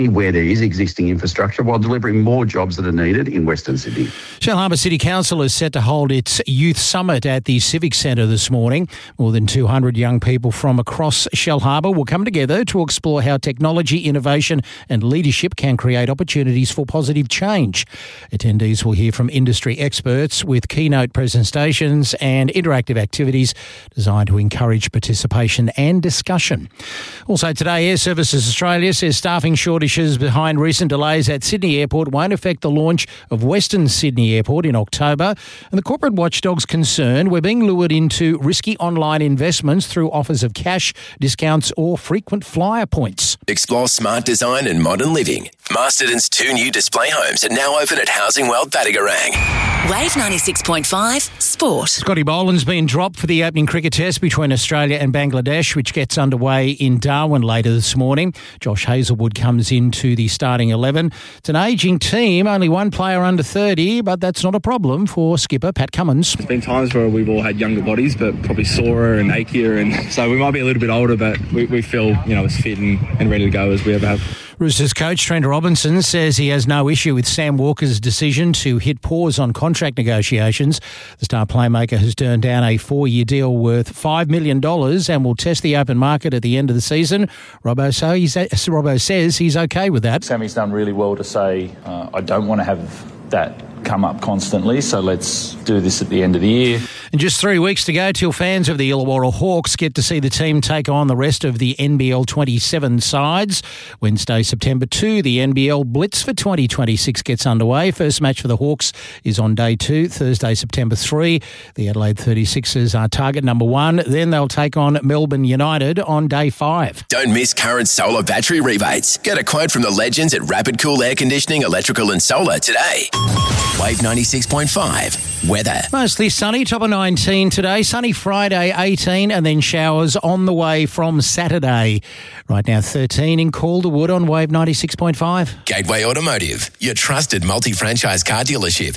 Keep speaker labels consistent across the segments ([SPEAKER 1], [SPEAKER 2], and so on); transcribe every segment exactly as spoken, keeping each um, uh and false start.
[SPEAKER 1] where there is existing infrastructure while delivering more jobs that are needed in Western Sydney.
[SPEAKER 2] Shellharbour City Council is set to hold its Youth Summit at the Civic Centre this morning. More than two hundred young people from across Shellharbour will come together to explore how technology, innovation and leadership can create opportunities for positive change. Attendees will hear from industry experts with keynote presentations and interactive activities designed to encourage participation and discussion. Also today, Air Services Australia says staffing shortages behind recent delays at Sydney Airport won't affect the launch of Western Sydney Airport in October. And the corporate watchdog's concerned we're being lured into risky online investments through offers of cash, discounts or frequent flyer points.
[SPEAKER 3] Explore smart design and modern living. Masterton's two new display homes are now open at Housing World Battigarang.
[SPEAKER 4] Wave ninety-six point five Sport.
[SPEAKER 2] Scotty Boland's been dropped for the opening cricket test between Australia and Bangladesh, which gets underway in Darwin later this morning. Josh Hazlewood comes into the starting eleven. It's an ageing team, only one player under thirty, but that's not a problem for skipper Pat Cummins.
[SPEAKER 5] There's been times where we've all had younger bodies, but probably sorer and achier, and so we might be a little bit older, but we, we feel, you know, as fit and, and ready to go as we ever have.
[SPEAKER 2] Roosters coach Trent Robinson says he has no issue with Sam Walker's decision to hit pause on contract negotiations. The star playmaker has turned down a four-year deal worth five million dollars and will test the open market at the end of the season. Robbo, so he's, Robbo says he's okay with that.
[SPEAKER 6] Sammy's done really well to say, uh, I don't want to have that come up constantly, so let's do this at the end of the year.
[SPEAKER 2] In just three weeks to go till fans of the Illawarra Hawks get to see the team take on the rest of the N B L twenty-seven sides. Wednesday, September second, the N B L Blitz for twenty twenty-six gets underway. First match for the Hawks is on day two, Thursday, September third. The Adelaide thirty-sixers are target number one. Then they'll take on Melbourne United on day five.
[SPEAKER 3] Don't miss current solar battery rebates. Get a quote from the legends at Rapid Cool Air Conditioning, Electrical and Solar today. Wave ninety-six point five. Weather.
[SPEAKER 2] Mostly sunny, top of nineteen today. Sunny Friday, eighteen, and then showers on the way from Saturday. Right now, thirteen in Calderwood on Wave ninety-six point five.
[SPEAKER 3] Gateway Automotive, your trusted multi-franchise car dealership.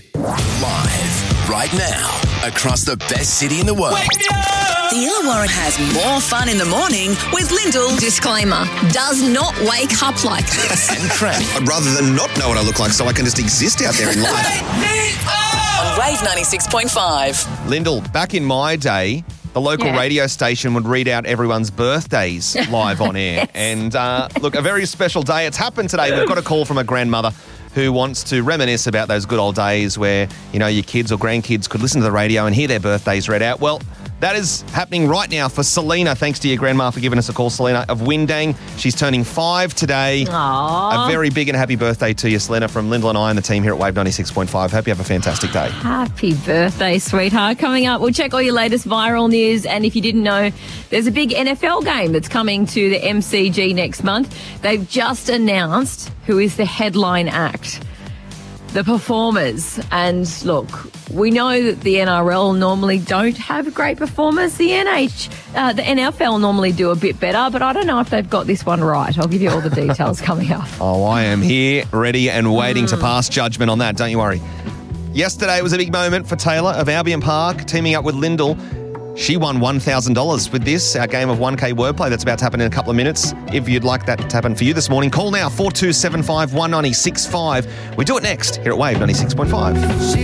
[SPEAKER 3] Live, right now, across the best city in the world.
[SPEAKER 4] The Illawarra has more fun in the morning with Lyndall.
[SPEAKER 7] Disclaimer, does not wake up like this.
[SPEAKER 3] And Craig.
[SPEAKER 8] I'd rather than not know what I look like so I can just exist out there in life.
[SPEAKER 4] On Wave ninety-six point five.
[SPEAKER 9] Lyndall, back in my day, the local
[SPEAKER 7] Yeah.
[SPEAKER 9] radio station would read out everyone's birthdays live on air. And uh, look, a very special day. It's happened today. We've got a call from a grandmother who wants to reminisce about those good old days where, you know, your kids or grandkids could listen to the radio and hear their birthdays read out. Well, that is happening right now for Selena. Thanks to your grandma for giving us a call, Selena of Windang. She's turning five today.
[SPEAKER 7] Aww.
[SPEAKER 9] A very big and happy birthday to you, Selena, from Lyndall and I and the team here at Wave ninety-six point five. Hope you have a fantastic day.
[SPEAKER 7] Happy birthday, sweetheart. Coming up, we'll check all your latest viral news. And if you didn't know, there's a big N F L game that's coming to the M C G next month. They've just announced who is the headline act. The performers. And look, we know that the N R L normally don't have great performers. The N H, uh, the N F L normally do a bit better, but I don't know if they've got this one right. I'll give you all the details coming up.
[SPEAKER 9] Oh, I am here, ready and waiting mm. to pass judgment on that. Don't you worry. Yesterday was a big moment for Taylor of Albion Park, teaming up with Lyndall. She won one thousand dollars with this, our game of one K wordplay that's about to happen in a couple of minutes. If you'd like that to happen for you this morning, call now, four two seven five, one nine six five. We do it next here at Wave ninety-six point five.